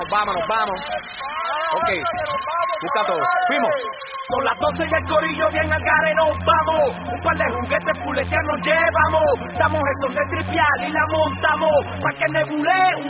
nos vamos. Ok, busca todo. Fuimos. Con las 12 y el corillo bien al gare nos vamos. Un par de juguetes fuletear nos llevamos. Damos estos de tripial y la montamos. Pa' que nebule un